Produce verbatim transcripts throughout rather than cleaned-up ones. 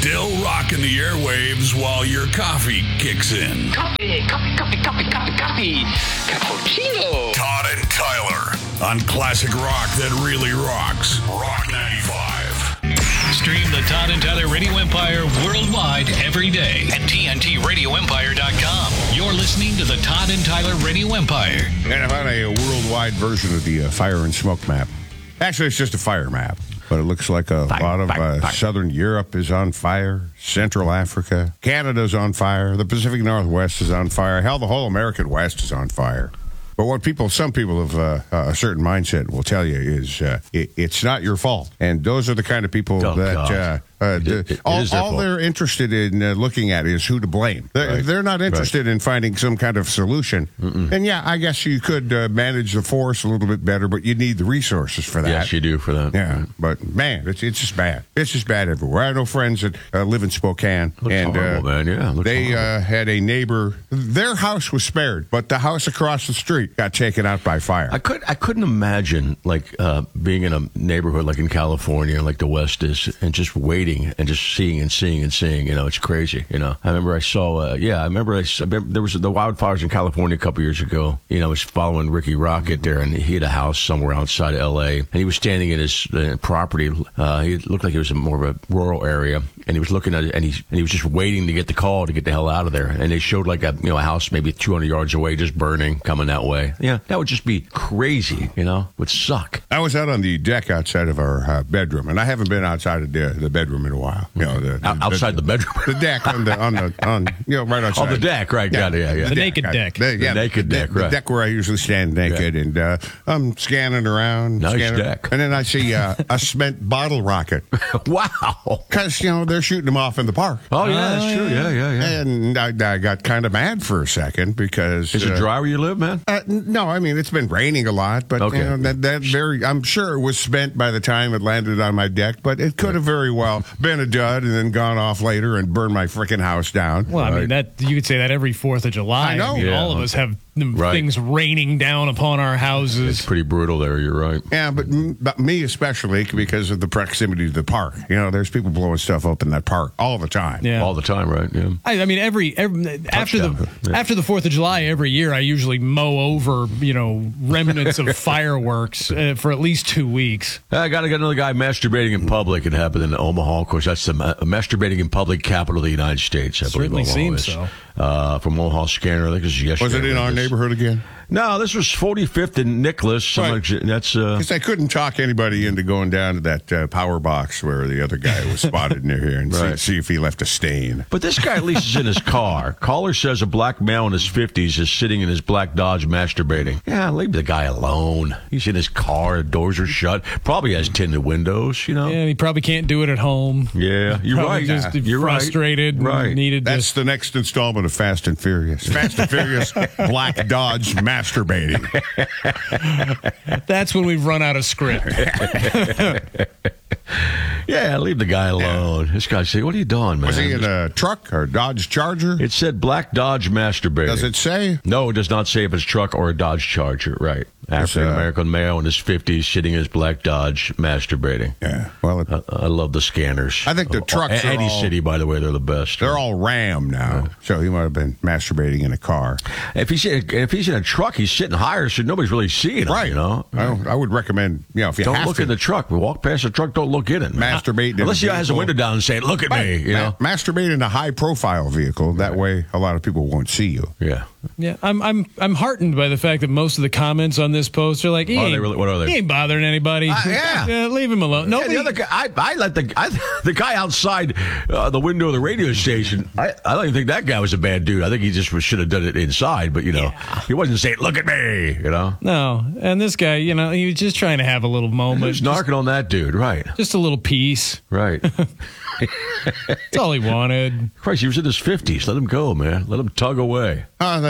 Still rocking the airwaves while your coffee kicks in. Coffee, coffee, coffee, coffee, coffee, coffee. Cappuccino. Todd and Tyler on classic rock that really rocks. Rock ninety-five. Stream the Todd and Tyler Radio Empire worldwide every day at T N T radio empire dot com. You're listening to the Todd and Tyler Radio Empire. And I found a worldwide version of the uh, fire and smoke map. Actually, it's just a fire map, but it looks like a fire, lot of fire, uh, fire. Southern Europe is on fire. Central Africa. Canada's on fire. The Pacific Northwest is on fire. Hell, the whole American West is on fire. But what people, some people of uh, a certain mindset will tell you is uh, it, it's not your fault. And those are the kind of people Oh, that God. uh, uh, It- the- it- it all, is their all fault. they're interested in uh, looking at is who to blame. They're, Right. they're not interested in finding some kind of solution. Mm-mm. And yeah, I guess you could uh, manage the force a little bit better, but you need the resources for that. Yes, you do for that. Yeah, but man, it's it's just bad. It's just bad everywhere. I know friends that uh, live in Spokane, Looks and horrible, uh, man. Yeah, looks they horrible. uh, had a neighbor. Their house was spared, but the house across the street got taken out by fire. I could I couldn't imagine like uh, being in a neighborhood like in California, like the West is, and just waiting and just seeing and seeing and seeing. You know, it's crazy. You know, I remember I saw. Uh, yeah, I remember, I, s- I remember there was the wildfires in California a couple years ago. You know, I was following Ricky Rocket there, and he had a house somewhere outside L A, and he was standing in his uh, property. Uh, he looked like it was a more of a rural area, and he was looking at it, and he and he was just waiting to get the call to get the hell out of there. And they showed like a you know a house maybe two hundred yards away, just burning, coming that way. Yeah, that would just be crazy. You know, would suck. I was out on the deck outside of our uh, bedroom, and I haven't been outside of the, the bedroom in a while. You know, the, Out- outside the bedroom? the deck on the on the on you know right outside On the deck, right? Got it. Yeah, yeah. The naked deck. The, yeah, naked the, deck, the right. deck where I usually stand naked, and uh, I'm scanning around. Nice scanning, deck. And then I see uh, a spent bottle rocket Wow. because you know they're shooting them off in the park. Oh yeah, that's true. Yeah, yeah, yeah. And I, I got kind of mad for a second because Is it uh, dry where you live, man? Uh, n- no, I mean it's been raining a lot, but Okay. you know, that, that very I'm sure it was spent by the time it landed on my deck, but it could have very well been a dud and then gone off later and burned my freaking house down. Well, I mean, that you could say that every fourth of July. I know. mean, Yeah. all of us have mm, Right. things raining down upon our houses. It's pretty brutal there. You're right. Yeah, but, m- but me especially because of the proximity to the park. You know, there's people blowing stuff up in that park all the time. Yeah. All the time, right? Yeah. I, I mean, every, every after the Touchdown. Yeah. after the Fourth of July every year, I usually mow over you know remnants of fireworks uh, for at least two weeks. I got to get another guy masturbating in public. It happened in Omaha. Of course, that's the ma- masturbating in public capital of the United States. I believe Certainly Omaha seems is. so. Uh, from Omaha Scanner. I think it was yesterday. Was it in I our guess. neighborhood again? No, this was forty-fifth and Nicholas. Some Right. like- That's uh, Because I couldn't talk anybody into going down to that uh, power box where the other guy was spotted near here and Right. see, see if he left a stain. But this guy at least is in his car. Caller says a black male in his fifties is sitting in his black Dodge masturbating. Yeah, leave the guy alone. He's in his car, the doors are shut. Probably has tinted windows, you know? And he probably can't do it at home. Yeah, you're Probably right. just You're right. frustrated. Right. And needed That's just the next installment of Fast and Furious. Fast and Furious Black Dodge masturbating. that's when we've run out of script. Yeah, leave the guy alone. This guy say, "What are you doing, man?" Was he in a truck or Dodge Charger? It said black Dodge masturbating. Does it say? No, it does not say if it's truck or a Dodge Charger. Right. African American male in his fifties sitting in his black Dodge masturbating. Yeah. Well, it, I, I love the scanners. I think the trucks A- are Any all- city, by the way, they're the best. they're all Ram now, so he might have been masturbating in a car. If he's in, if he's in a truck, he's sitting higher, so nobody's really seeing him. Right. You know. I, I would recommend, you know, if you Don't have look to in the truck. We walk past the truck. Don't look in it. man. masturbate in Unless a he has the vehicle. window down and saying, "Look at me." You Ma- know. masturbate in a high-profile vehicle. That way, a lot of people won't see you. Yeah. Yeah, I'm I'm I'm heartened by the fact that most of the comments on this post are like, he Are they ain't, really- what are they? He ain't bothering anybody. Uh, yeah. leave him alone. Yeah, Nobody. the other guy, I, I let the I, the guy outside uh, the window of the radio station. I, I don't even think that guy was a bad dude. I think he just was, should have done it inside. But you know, he wasn't saying, "Look at me," you know. no, and this guy, you know, he was just trying to have a little moment, Who's just, narking on that dude? Right, just a little peace. right. That's all he wanted. Christ, he was in his fifties. Let him go, man. Let him tug away. Uh,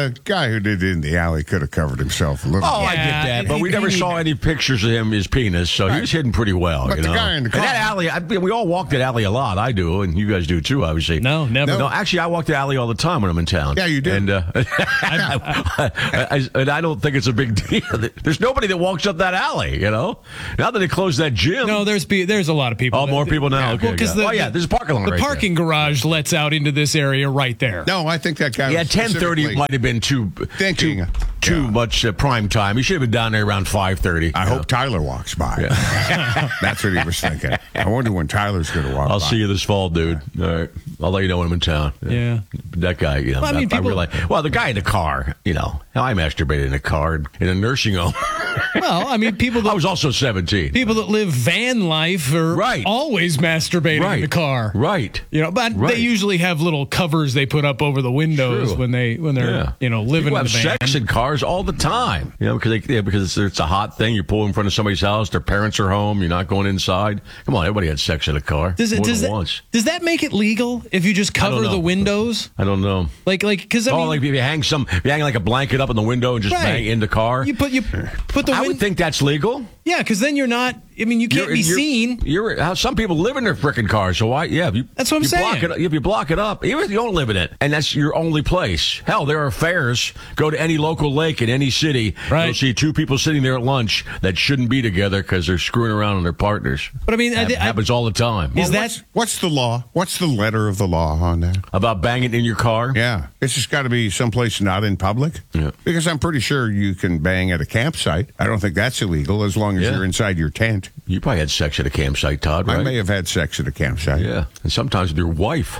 the guy who did it in the alley could have covered himself a little. Oh, bit. I get Yeah, that, but he- we never he- saw any pictures of him, his penis, so he was hidden pretty well. But you the know? guy in the And car- that alley, I mean, we all walk that alley a lot. I do, and you guys do too, obviously. No, never. No, actually, I walk the alley all the time when I'm in town. Yeah, you do. And, uh, I, I, and I don't think it's a big deal. There's nobody that walks up that alley, you know? Now that they closed that gym. No, there's be, there's a lot of people. Oh, that- more people now? Okay, Well, 'cause yeah. the, Oh, yeah, there's a parking lot The right there. parking garage lets out into this area right there. No, I think that guy. Yeah, was ten thirty specifically- might have been too Thinking, too, too yeah. much uh, prime time. He should have been down there around five thirty. I hope Tyler walks by. That's what he was thinking. I wonder when Tyler's going to walk I'll by. see you this fall, dude. All right, I'll let you know when I'm in town. Yeah. That guy, you know, Well, I mean, people- realize. Well, the guy in the car, you know, how I masturbated in a car in a nursing home. Well, I mean, people I that was also seventeen. people that live van life are Right. always masturbating Right. in the car. Right. You know, but Right. they usually have little covers they put up over the windows True. when they when they're Yeah. you know living People in have the van. sex in cars all the time. You know, because they, yeah, because it's, it's a hot thing. You pull in front of somebody's house. Their parents are home. You're not going inside. Come on, everybody had sex in a car. Does it more does than that, once. does that make it legal if you just I don't cover know. the windows? I don't know. Like like because I oh, mean, like if you hang some, if you hang like a blanket up in the window and just Right. bang in the car. you put you put the I win- would think that's legal. yeah, because then you're not. I mean, you can't You're- be you're- seen. You're how some people live in their frickin' cars. So why? Yeah, if you, That's what I'm you Block saying. it, if you block it up, even if you don't live in it, and that's your only place. Hell, there are fairs. Go to any local lake in any city. Right. You'll see two people sitting there at lunch that shouldn't be together because they're screwing around with their partners. But I mean, I, Hap- I, happens all the time. Is that- What's, what's the law? What's the letter of the law on that? About banging in your car? Yeah, it's just got to be someplace not in public. Yeah. Because I'm pretty sure you can bang at a campsite. I don't think that's illegal as long as Yeah. you're inside your tent. You probably had sex at a campsite, Todd, right? I may have had sex at a campsite. Yeah, and sometimes with your wife.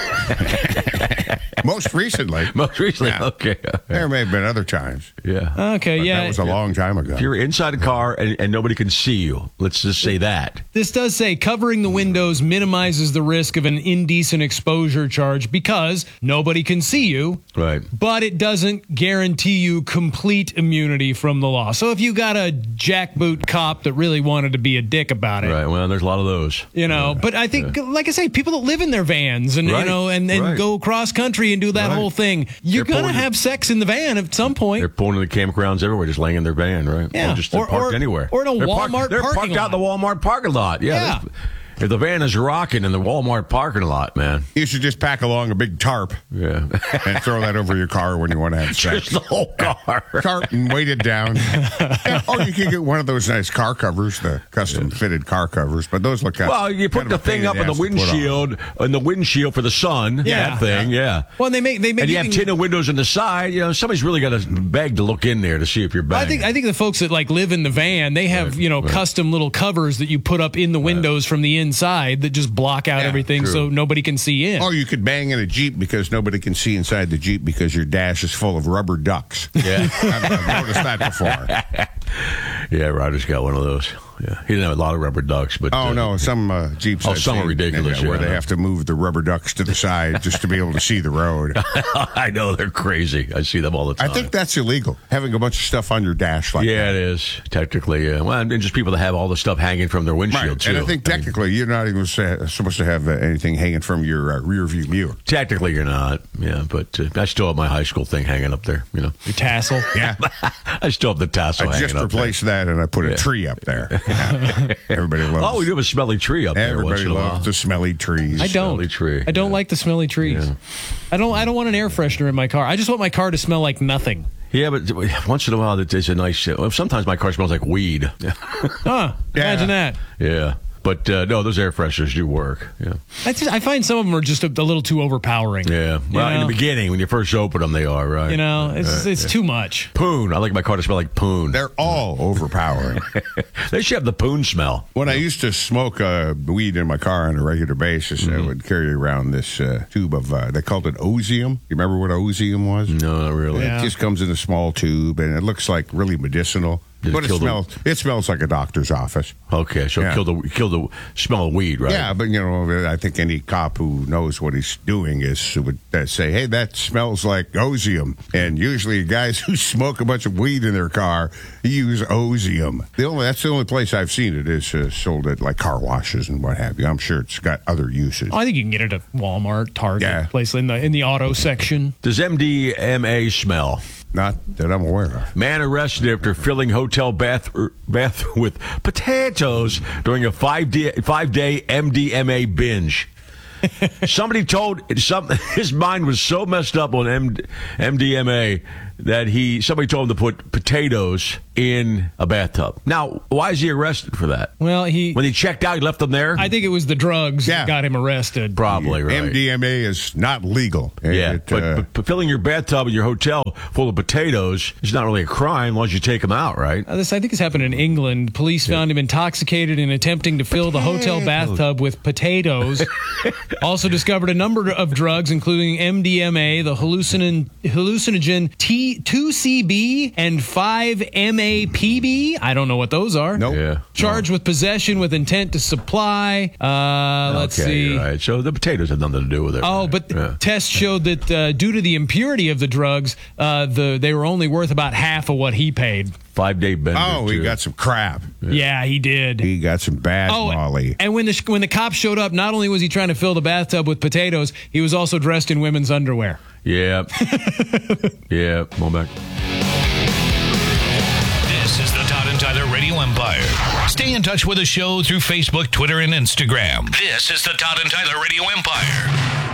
Most recently. Most recently, Yeah. okay. There may have been other times. Yeah. okay? But Yeah, that was a long time ago. If you're inside a car and, and nobody can see you, let's just say that. This does say covering the windows minimizes the risk of an indecent exposure charge because nobody can see you, Right. but it doesn't guarantee you complete immunity from the law. So if you got a jackboot cop that really wanted to be a dick about it, Right. Well, there's a lot of those. you know, but I think, like I say, people that live in their vans and, Right, you know, and, and right. go cross country and do that Right. whole thing, you're They're going to pulling- have sex in the van at some point. They're pulling in the campgrounds everywhere, just laying in their van, right? Yeah. Or just they're Or- parked or- anywhere. or in a they're Walmart parked, They're parking parked out in the Walmart parking lot. Yeah. Yeah. If- If the van is rocking in the Walmart parking lot, man. You should just pack along a big tarp Yeah. and throw that over your car when you want to have sex. Just the whole car. Tarp and weight it down. Yeah, or you can get one of those nice car covers, the custom fitted car covers, but those look kind Well, you put kind the of a pain thing up in the ass to put on. windshield, in the windshield for the sun. Yeah. That thing, yeah. Well, they make they make And you have can- tinted windows on the side. You know, somebody's really got to beg to look in there to see if you're banging. I think I think the folks that like live in the van, they have you know custom little covers that you put up in the windows from the inside that just block out Yeah, everything true. so nobody can see in. Or you could bang in a Jeep because nobody can see inside the Jeep because your dash is full of rubber ducks. Yeah. I've, I've noticed that before. Yeah, Ryder's got one of those. Yeah, he didn't have a lot of rubber ducks, but Oh, uh, no, some uh, Jeeps. Oh, I've some are seen, ridiculous, yeah, where yeah, I they know. have to move the rubber ducks to the side just to be able to see the road. I know they're crazy. I see them all the I time. think that's illegal, having a bunch of stuff on your dash like yeah, that. it is technically. Yeah, well, and just people that have all the stuff hanging from their windshield Right. too. And I think mean, technically you're not even sa- supposed to have uh, anything hanging from your uh, rear view mirror. technically you're not. Yeah, but uh, I still have my high school thing hanging up there. You know, Your tassel. Yeah. I still have the tassel I hanging just up there. replaced that and I put a Yeah. tree up there. Yeah. Everybody loves Oh, we do have a smelly tree up there once Everybody in a while. loves the smelly trees. I don't. Smelly tree, I don't yeah. like the smelly trees. Yeah. I don't. I don't want an air freshener in my car. I just want my car to smell like nothing. Yeah, but once in a while, it's a nice. Uh, sometimes my car smells like weed. Huh? Imagine that. Yeah, but uh, no, those air fresheners do work. Yeah, I, just, I find some of them are just a, a little too overpowering. yeah. Well, You in know? the beginning, when you first open them, they are right. You know, it's Uh, it's yeah. too much. Poon. I like my car to smell like poon. They're all overpowering. They should have the poon smell. When I used to smoke uh, weed in my car on a regular basis, I would carry around this uh, tube of, uh, they called it Ozium. You remember what Ozium was? No, not really. Yeah. It just comes in a small tube, and it looks like really medicinal. Did But it, kill smells. The... It smells like a doctor's office. Okay, so Yeah. kill the kill the smell of weed, right? Yeah, but you know, I think any cop who knows what he's doing is would uh, say, "Hey, that smells like Ozium." And usually, guys who smoke a bunch of weed in their car use Ozium. The only that's the only place I've seen it is uh, sold at like car washes and what have you. I'm sure it's got other uses. I think you can get it at Walmart, Target, Yeah. place in the in the auto section. Does M D M A smell? Not that I'm aware of. Man arrested after filling hotel bath bath with potatoes during a five day five day M D M A binge. Somebody told some his mind was so messed up on M D M A that he somebody told him to put potatoes in a bathtub. Now, why is he arrested for that? Well, he When he checked out, he left them there? I think it was the drugs Yeah. that got him arrested. Probably, right. M D M A is not legal. Yeah, It, but, uh, but, but filling your bathtub in your hotel full of potatoes is not really a crime as long as you take them out, right? Uh, this, I think, has happened in England. Police found him intoxicated and attempting to fill the hotel bathtub with potatoes. Also discovered a number of drugs, including M D M A, the hallucinogen, hallucinogen T two C B, and five M A P B. I don't know what those are. Nope. Yeah. Charged with possession with intent to supply. Uh, let's okay, see. right. So the potatoes have nothing to do with it. Oh, right? but Yeah. tests showed that uh, due to the impurity of the drugs, uh, the they were only worth about half of what he paid. Five day bender. oh, he too. got some crap. Yeah, he did. He got some bad Oh, Molly. and when the sh- when the cops showed up, not only was he trying to fill the bathtub with potatoes, he was also dressed in women's underwear. Yeah. yeah. Come on back. This is the Todd and Tyler Radio Empire. Stay in touch with the show through Facebook, Twitter, and Instagram. This is the Todd and Tyler Radio Empire.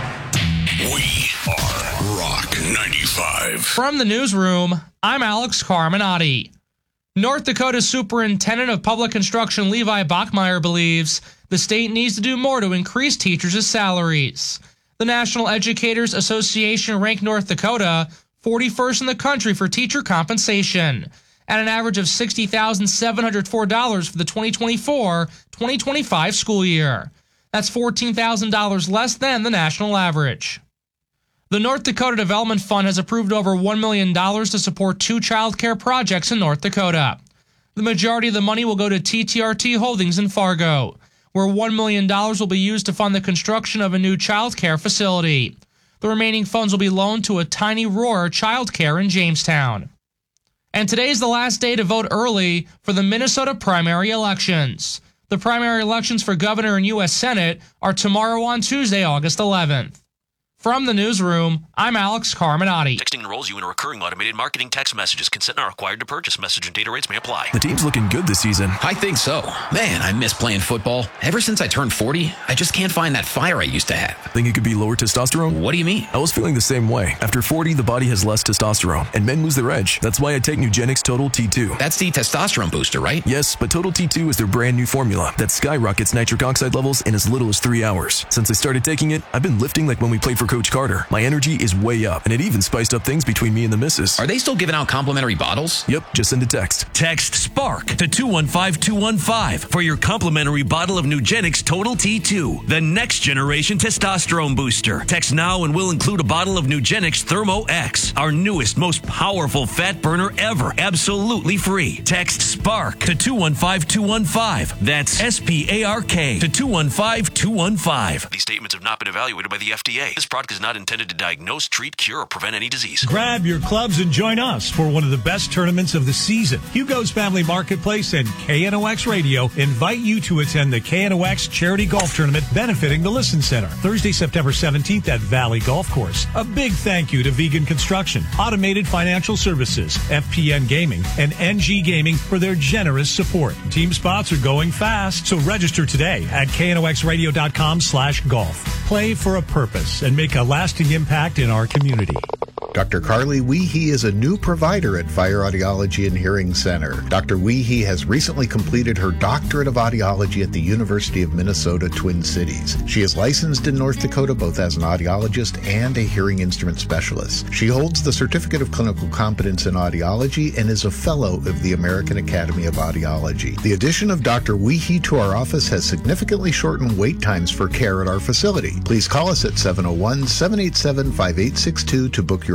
We are Rock ninety-five. From the newsroom, I'm Alex Carminati. North Dakota Superintendent of Public Construction Levi Bachmeyer believes the state needs to do more to increase teachers' salaries. The National Educators Association ranked North Dakota forty-first in the country for teacher compensation, at an average of sixty thousand seven hundred four dollars for the twenty twenty-four twenty twenty-five school year. That's fourteen thousand dollars less than the national average. The North Dakota Development Fund has approved over one million dollars to support two child care projects in North Dakota. The majority of the money will go to T T R T Holdings in Fargo, where one million dollars will be used to fund the construction of a new child care facility. The remaining funds will be loaned to a Tiny Roar Child Care in Jamestown. And today is the last day to vote early for the Minnesota primary elections. The primary elections for governor and U S Senate are tomorrow on Tuesday, August eleventh. From the newsroom, I'm Alex Carminati. Texting enrolls you in a recurring automated marketing text messages. Consent not required to purchase. Message and data rates may apply. The team's looking good this season. I think so. Man, I miss playing football. Ever since I turned forty, I just can't find that fire I used to have. Think it could be lower testosterone? What do you mean? I was feeling the same way. After forty, the body has less testosterone, and men lose their edge. That's why I take Nugenix Total T two. That's the testosterone booster, right? Yes, but Total T two is their brand new formula that skyrockets nitric oxide levels in as little as three hours. Since I started taking it, I've been lifting like when we played for Coach Carter. My energy is way up, and it even spiced up things between me and the missus. Are they still giving out complimentary bottles? Yep, just send a text. Text SPARK to two one five two one five for your complimentary bottle of Nugenix Total T two, the next generation testosterone booster. Text now and we'll include a bottle of Nugenix Thermo X, our newest, most powerful fat burner ever, absolutely free. Text SPARK to two one five two one five. That's S P A R K to two one five two one five. These statements have not been evaluated by the F D A. This product is not intended to diagnose, treat, cure, or prevent any disease. Grab your clubs and join us for one of the best tournaments of the season. Hugo's Family Marketplace and K N O X Radio invite you to attend the K N O X Charity Golf Tournament benefiting the Listen Center, Thursday, September seventeenth at Valley Golf Course. A big thank you to Vegan Construction, Automated Financial Services, F P N Gaming, and N G Gaming for their generous support. Team spots are going fast, so register today at K N O X radio dot com slash golf. Play for a purpose and make a lasting impact in our community. Doctor Carly Weehee is a new provider at Fire Audiology and Hearing Center. Doctor Weehee has recently completed her doctorate of audiology at the University of Minnesota Twin Cities. She is licensed in North Dakota both as an audiologist and a hearing instrument specialist. She holds the Certificate of Clinical Competence in Audiology and is a fellow of the American Academy of Audiology. The addition of Doctor Weehee to our office has significantly shortened wait times for care at our facility. Please call us at seven oh one, seven eight seven, five eight six two to book your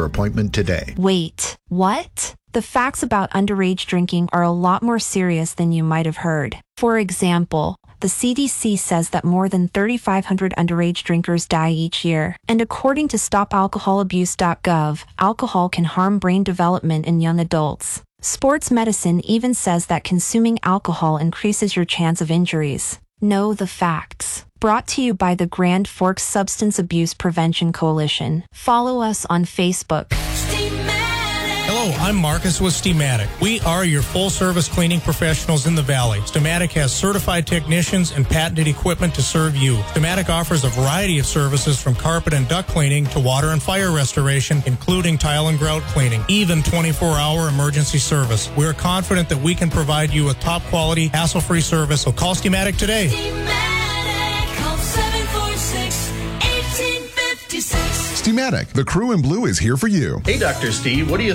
appointment today. Wait, what? The facts about underage drinking are a lot more serious than you might have heard. For example, the C D C says that more than thirty-five hundred underage drinkers die each year. And according to stop alcohol abuse dot gov, alcohol can harm brain development in young adults. Sports medicine even says that consuming alcohol increases your chance of injuries. Know the facts. Brought to you by the Grand Forks Substance Abuse Prevention Coalition. Follow us on Facebook. Hello, I'm Marcus with Steamatic. We are your full-service cleaning professionals in the Valley. Steamatic has certified technicians and patented equipment to serve you. Steamatic offers a variety of services from carpet and duct cleaning to water and fire restoration, including tile and grout cleaning, even twenty-four hour emergency service. We're confident that we can provide you with top-quality, hassle-free service, so call Steamatic today. Steamatic, call seven four six, one eight five six. Steamatic, the crew in blue is here for you. Hey, Doctor Steve, what do you